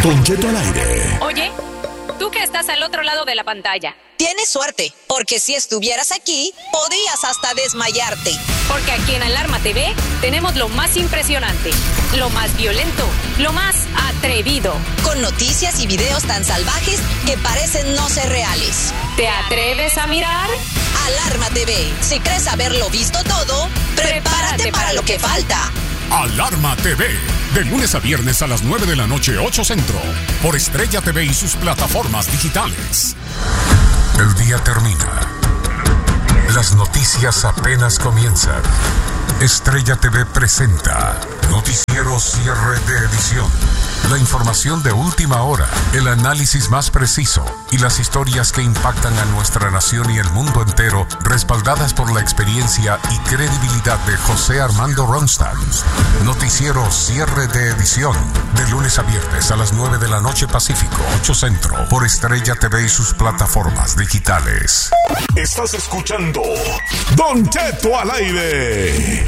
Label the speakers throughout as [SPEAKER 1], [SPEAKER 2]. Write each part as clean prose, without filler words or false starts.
[SPEAKER 1] Don Cheto al aire.
[SPEAKER 2] Oye, tú que estás al otro lado de la pantalla.
[SPEAKER 3] Tienes suerte, porque si estuvieras aquí, podrías hasta desmayarte.
[SPEAKER 2] Porque aquí en Alarma TV tenemos lo más impresionante, lo más violento, lo más atrevido.
[SPEAKER 3] Con noticias y videos tan salvajes que parecen no ser reales.
[SPEAKER 2] ¿Te atreves a mirar?
[SPEAKER 3] Alarma TV. Si crees haberlo visto todo, prepárate para lo que falta.
[SPEAKER 1] Alarma TV, de lunes a viernes a las 9 de la noche, 8 Centro, por Estrella TV y sus plataformas digitales. El día termina. Las noticias apenas comienzan. Estrella TV presenta Noticiero Cierre de Edición. La información de última hora, el análisis más preciso y las historias que impactan a nuestra nación y el mundo entero, respaldadas por la experiencia y credibilidad de José Armando Ronstadt. Noticiero Cierre de Edición, de lunes a viernes a las 9 de la noche Pacífico, 8 Centro, por Estrella TV y sus plataformas digitales. Estás escuchando Don Cheto al aire.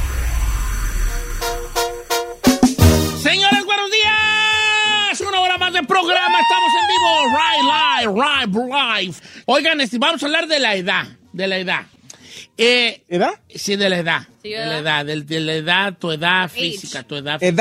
[SPEAKER 4] Señores, buenos días. Una hora más de programa. Estamos en vivo. Live. Oigan, vamos a hablar de la edad.
[SPEAKER 5] ¿Edad?
[SPEAKER 4] Sí, de la edad.
[SPEAKER 2] Sí,
[SPEAKER 4] de la edad. De la edad, tu edad física, tu edad. Tu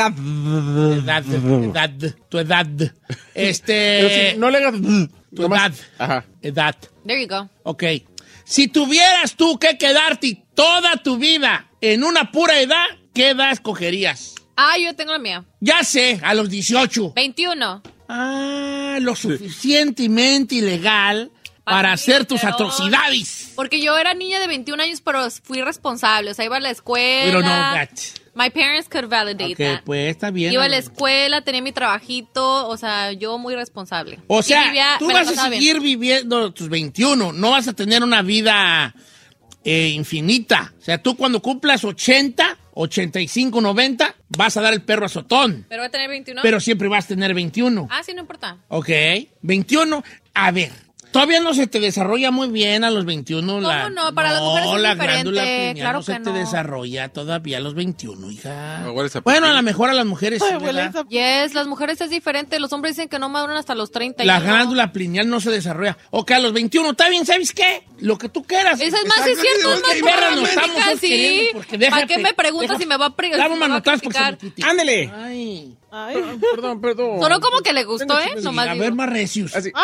[SPEAKER 4] edad.
[SPEAKER 5] Pero si no le hagas...
[SPEAKER 4] Tu edad.
[SPEAKER 5] Ajá.
[SPEAKER 4] Edad.
[SPEAKER 2] There you go.
[SPEAKER 4] Ok. Si tuvieras tú que quedarte toda tu vida en una pura edad, ¿qué edad escogerías?
[SPEAKER 2] Yo tengo la mía.
[SPEAKER 4] Ya sé, a los 18.
[SPEAKER 2] 21.
[SPEAKER 4] Lo suficientemente ilegal para hacer tus atrocidades.
[SPEAKER 2] Porque yo era niña de 21 años, pero fui responsable. O sea, iba a la escuela.
[SPEAKER 4] We don't know that.
[SPEAKER 2] My parents could validate that.
[SPEAKER 4] Pues está bien.
[SPEAKER 2] Iba a la escuela, tenía mi trabajito. O sea, yo muy responsable.
[SPEAKER 4] O sea, tú
[SPEAKER 2] me la
[SPEAKER 4] vas a
[SPEAKER 2] pasaba
[SPEAKER 4] seguir
[SPEAKER 2] bien.
[SPEAKER 4] viviendo tus 21. No vas a tener una vida infinita. O sea, tú cuando cumplas 80, 85, 90, vas a dar el perro azotón.
[SPEAKER 2] Pero voy a tener 21.
[SPEAKER 4] Pero siempre vas a tener 21.
[SPEAKER 2] Sí, no importa.
[SPEAKER 4] Ok, 21. A ver, todavía no se te desarrolla muy bien a los 21.
[SPEAKER 2] ¿Cómo no? Para las mujeres es
[SPEAKER 4] la
[SPEAKER 2] diferente,
[SPEAKER 4] glándula pineal
[SPEAKER 2] claro
[SPEAKER 4] no se
[SPEAKER 2] que
[SPEAKER 4] te
[SPEAKER 2] no.
[SPEAKER 4] desarrolla todavía a los 21, hija.
[SPEAKER 5] hueles a
[SPEAKER 4] Bueno, a
[SPEAKER 5] pepino.
[SPEAKER 4] lo mejor a las mujeres sí, ¿verdad?
[SPEAKER 2] Yes, las mujeres es diferente. Los hombres dicen que no maduran hasta los 30.
[SPEAKER 4] La
[SPEAKER 2] y yo
[SPEAKER 4] glándula pineal no se desarrolla. Ok, a los 21, está bien, ¿sabes qué? Lo que tú quieras.
[SPEAKER 2] Eso es más, es cierto, es más
[SPEAKER 4] Perra,
[SPEAKER 2] por
[SPEAKER 4] nos estamos
[SPEAKER 2] romántica, sí.
[SPEAKER 4] queriendo porque
[SPEAKER 2] ¿Para
[SPEAKER 4] déjate,
[SPEAKER 2] qué me preguntas
[SPEAKER 4] déjate.
[SPEAKER 2] si me va a preguntar?
[SPEAKER 4] Dame manotadas porque se me quite.
[SPEAKER 5] ¡Ándele!
[SPEAKER 4] Ay.
[SPEAKER 5] Perdón.
[SPEAKER 2] Sonó como que le gustó, ¿eh? Nomás
[SPEAKER 4] A
[SPEAKER 2] digo.
[SPEAKER 4] ver, más recios.
[SPEAKER 5] Así.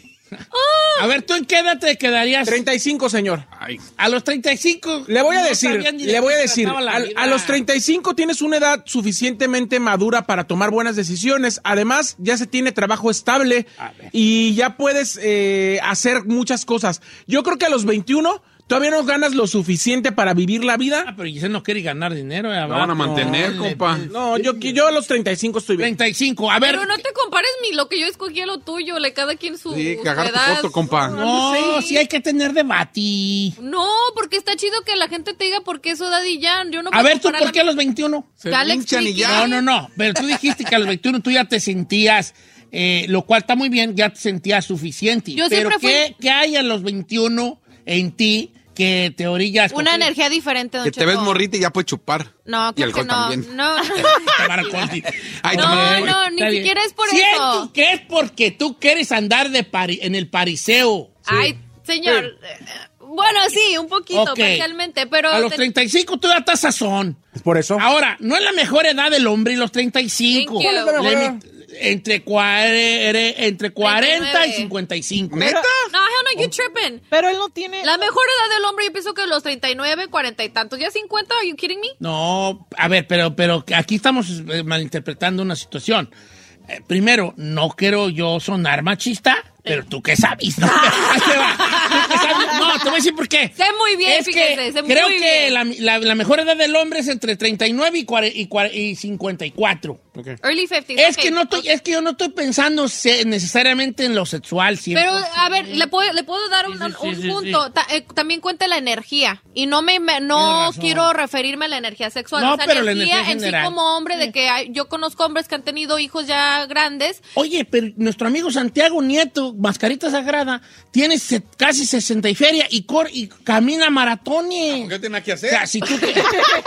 [SPEAKER 4] A ver, ¿tú en qué edad te quedarías?
[SPEAKER 5] 35, señor.
[SPEAKER 4] A los 35.
[SPEAKER 5] Le voy a
[SPEAKER 4] no
[SPEAKER 5] decir,
[SPEAKER 4] sabían ni de qué se trataba la vida.
[SPEAKER 5] a los 35 tienes una edad suficientemente madura para tomar buenas decisiones. Además, ya se tiene trabajo estable y ya puedes hacer muchas cosas. Yo creo que a los 21 todavía no ganas lo suficiente para vivir la vida.
[SPEAKER 4] Pero Giselle no quiere ganar dinero.
[SPEAKER 6] La van a mantener, compa.
[SPEAKER 5] No, yo a los 35 estoy bien.
[SPEAKER 4] 35, a ver.
[SPEAKER 2] Pero no te compares lo que yo escogí a lo tuyo, cada quien su
[SPEAKER 6] Sí, cagar tu
[SPEAKER 2] edad.
[SPEAKER 6] foto, compa.
[SPEAKER 4] No, sí hay que tener debate.
[SPEAKER 2] No, porque está chido que la gente te diga por qué su edad y ya. Yo no
[SPEAKER 4] A
[SPEAKER 2] puedo
[SPEAKER 4] ver, ¿tú
[SPEAKER 2] comparar
[SPEAKER 4] por qué a los 21?
[SPEAKER 6] Se
[SPEAKER 2] Ya le
[SPEAKER 6] hinchan y
[SPEAKER 2] expliqué.
[SPEAKER 6] ya.
[SPEAKER 4] No. Pero tú dijiste que a los 21 tú ya te sentías, lo cual está muy bien, ya te sentías suficiente.
[SPEAKER 2] Yo
[SPEAKER 4] Pero
[SPEAKER 2] siempre
[SPEAKER 4] ¿qué hay a los 21 en ti que te orillas?
[SPEAKER 2] una energía diferente, don
[SPEAKER 6] Que te ves
[SPEAKER 2] Cheto.
[SPEAKER 6] morrita y ya puedes chupar.
[SPEAKER 2] No,
[SPEAKER 6] Y
[SPEAKER 2] creo
[SPEAKER 6] alcohol
[SPEAKER 2] que no.
[SPEAKER 6] también.
[SPEAKER 2] No,
[SPEAKER 6] Ay,
[SPEAKER 2] No,
[SPEAKER 6] también.
[SPEAKER 2] no, ni
[SPEAKER 4] Está bien.
[SPEAKER 2] siquiera es por
[SPEAKER 4] Siento
[SPEAKER 2] eso.
[SPEAKER 4] que es porque tú quieres andar en el pariseo.
[SPEAKER 2] Ay, señor. Bueno, sí, un poquito,
[SPEAKER 4] Ok.
[SPEAKER 2] parcialmente, pero...
[SPEAKER 4] A los 35 tú ya estás sazón.
[SPEAKER 5] ¿Es por eso?
[SPEAKER 4] Ahora, no es la mejor edad del hombre y los 35.
[SPEAKER 2] Thank you. ¿Cuál es la
[SPEAKER 5] mejor edad?
[SPEAKER 4] Entre 40 y
[SPEAKER 2] 39.
[SPEAKER 4] 55.
[SPEAKER 6] ¿Neta?
[SPEAKER 2] No, hell no, you tripping.
[SPEAKER 7] Pero él no tiene...
[SPEAKER 2] La mejor edad del hombre yo pienso que los 39, 40 y tantos. ¿Ya 50? ¿Are you kidding me?
[SPEAKER 4] No, a ver, pero aquí estamos malinterpretando una situación. Primero, no quiero yo sonar machista, pero tú qué sabes, ¿no? Ahí te va. ¿Tú qué sabes? No, te voy a decir por qué.
[SPEAKER 2] Sé muy bien,
[SPEAKER 4] Es
[SPEAKER 2] fíjese,
[SPEAKER 4] que
[SPEAKER 2] sé muy
[SPEAKER 4] creo
[SPEAKER 2] bien.
[SPEAKER 4] que la mejor edad del hombre es entre 39 y 54.
[SPEAKER 2] Early 50s.
[SPEAKER 4] Es
[SPEAKER 2] ok.
[SPEAKER 4] que yo no estoy pensando necesariamente en lo sexual siempre.
[SPEAKER 2] Pero, a ver, le puedo dar un
[SPEAKER 4] sí,
[SPEAKER 2] punto. También cuenta la energía. Y no
[SPEAKER 4] razón.
[SPEAKER 2] quiero referirme a la energía sexual.
[SPEAKER 4] No,
[SPEAKER 2] Esa
[SPEAKER 4] pero la
[SPEAKER 2] energía
[SPEAKER 4] energía
[SPEAKER 2] en sí
[SPEAKER 4] general.
[SPEAKER 2] como hombre, de que yo conozco hombres que han tenido hijos ya grandes.
[SPEAKER 4] Oye, pero nuestro amigo Santiago Nieto, Mascarita Sagrada, tiene casi 60 y feria y camina maratones.
[SPEAKER 6] ¿Qué tiene que
[SPEAKER 4] O
[SPEAKER 6] hacer?
[SPEAKER 4] sea, si tú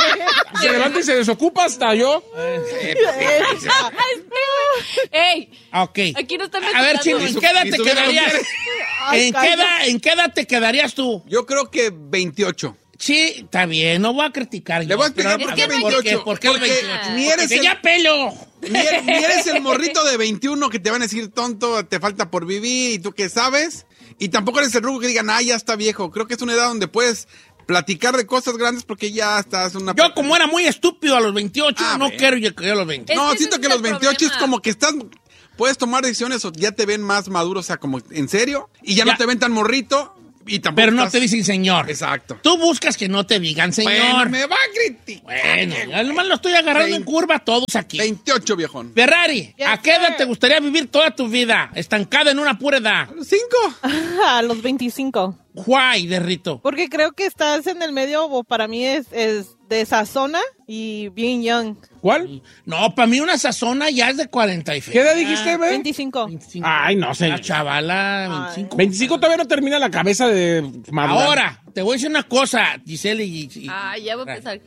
[SPEAKER 5] Se levanta y se desocupa hasta yo.
[SPEAKER 2] ¡Ey!
[SPEAKER 4] Ok.
[SPEAKER 7] Aquí no están
[SPEAKER 4] A ver, Chino, ¿en qué edad te quedarías?
[SPEAKER 8] Ay,
[SPEAKER 4] ¿En qué edad te quedarías tú?
[SPEAKER 6] Yo creo que 28.
[SPEAKER 4] Sí, está bien, no voy a criticar.
[SPEAKER 6] Le voy a explicar por qué 28.
[SPEAKER 4] ¿Por qué el
[SPEAKER 6] Porque
[SPEAKER 4] 28?
[SPEAKER 6] ni eres
[SPEAKER 4] Porque ya pelo.
[SPEAKER 6] Ni eres el morrito de 21 que te van a decir tonto, te falta por vivir y tú qué sabes. Y tampoco eres el ruco que digan, ya está viejo. Creo que es una edad donde puedes platicar de cosas grandes porque ya estás una...
[SPEAKER 4] Yo como era muy estúpido a los 28, no
[SPEAKER 6] ver.
[SPEAKER 4] quiero llegar a los 20.
[SPEAKER 6] No,
[SPEAKER 7] Es que
[SPEAKER 6] siento
[SPEAKER 7] ese
[SPEAKER 6] que
[SPEAKER 7] es
[SPEAKER 6] los
[SPEAKER 7] el
[SPEAKER 6] 28 es
[SPEAKER 7] problema.
[SPEAKER 6] como que estás... Puedes tomar decisiones o ya te ven más maduro, o sea, como en serio. Y ya
[SPEAKER 4] Ya.
[SPEAKER 6] no te ven tan morrito y tampoco
[SPEAKER 4] Pero no
[SPEAKER 6] estás-
[SPEAKER 4] te dicen señor.
[SPEAKER 6] Exacto.
[SPEAKER 4] Tú buscas que no te digan señor.
[SPEAKER 6] Bueno, me va a criticar.
[SPEAKER 4] Bueno, ya nomás lo estoy agarrando en curva a todos aquí.
[SPEAKER 6] 28, viejón.
[SPEAKER 4] Ferrari,
[SPEAKER 8] Yes,
[SPEAKER 4] ¿a qué edad
[SPEAKER 8] sir.
[SPEAKER 4] te gustaría vivir toda tu vida? Estancada en una pura edad.
[SPEAKER 6] 5.
[SPEAKER 8] A los 25.
[SPEAKER 4] Why, de Rito?
[SPEAKER 8] Porque creo que estás en el medio, o para mí es de esa zona y bien young.
[SPEAKER 5] ¿Cuál?
[SPEAKER 4] No, para mí una sazona ya es de 40 y fe.
[SPEAKER 5] ¿Qué edad dijiste, güey?
[SPEAKER 8] 25.
[SPEAKER 4] 25.
[SPEAKER 5] Ay, no sé.
[SPEAKER 4] La chavala, 25.
[SPEAKER 5] 25 todavía no termina la cabeza de madurar.
[SPEAKER 4] Ahora, te voy a decir una cosa, Giselle y
[SPEAKER 7] Ya voy a empezar.